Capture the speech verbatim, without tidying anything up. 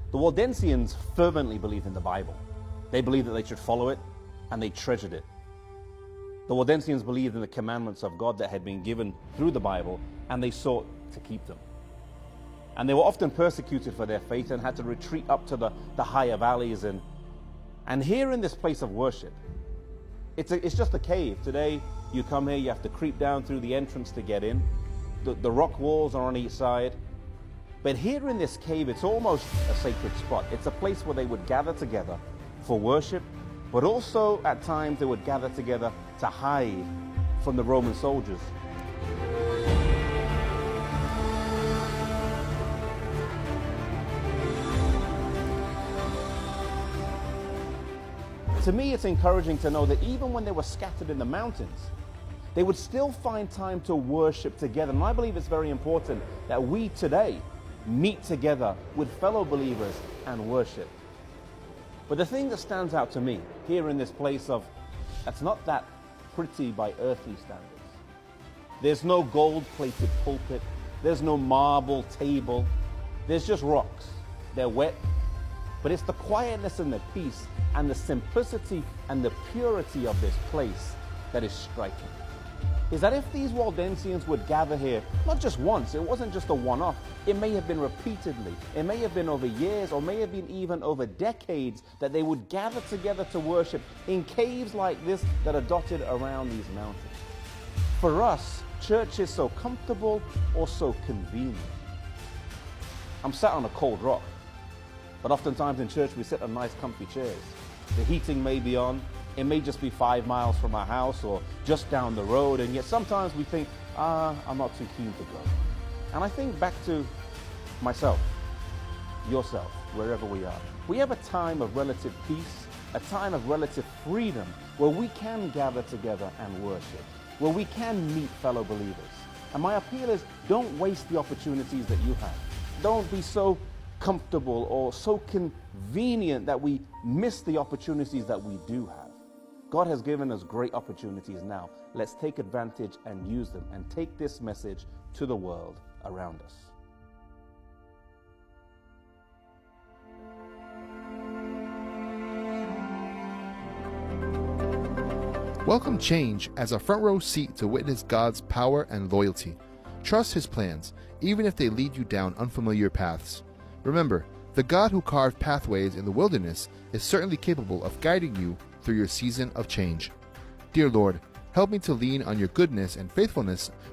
The Waldensians fervently believed in the Bible. They believed that they should follow it, and they treasured it. The Waldensians believed in the commandments of God that had been given through the Bible, and they sought to keep them. And they were often persecuted for their faith and had to retreat up to the, the higher valleys. And, and here in this place of worship, it's, a, it's just a cave. Today, you come here, you have to creep down through the entrance to get in. The, the rock walls are on each side. But here in this cave, it's almost a sacred spot. It's a place where they would gather together for worship, but also at times they would gather together to hide from the Roman soldiers. To me, it's encouraging to know that even when they were scattered in the mountains, they would still find time to worship together. And I believe it's very important that we today meet together with fellow believers and worship. But the thing that stands out to me here in this place of, that's not that pretty by earthly standards. There's no gold-plated pulpit. There's no marble table. There's just rocks. They're wet. But it's the quietness and the peace and the simplicity and the purity of this place that is striking. Is that if these Waldensians would gather here, not just once, it wasn't just a one-off, it may have been repeatedly, it may have been over years, or may have been even over decades, that they would gather together to worship in caves like this that are dotted around these mountains. For us, church is so comfortable or so convenient. I'm sat on a cold rock, but oftentimes in church we sit on nice comfy chairs. The heating may be on. It may just be five miles from our house or just down the road, and yet sometimes we think, ah, I'm not too keen to go. And I think back to myself, yourself, wherever we are. We have a time of relative peace, a time of relative freedom, where we can gather together and worship, where we can meet fellow believers. And my appeal is, don't waste the opportunities that you have. Don't be so comfortable or so convenient that we miss the opportunities that we do have. God has given us great opportunities now. Let's take advantage and use them and take this message to the world around us. Welcome change as a front row seat to witness God's power and loyalty. Trust His plans, even if they lead you down unfamiliar paths. Remember, the God who carved pathways in the wilderness is certainly capable of guiding you through your season of change. Dear Lord, help me to lean on your goodness and faithfulness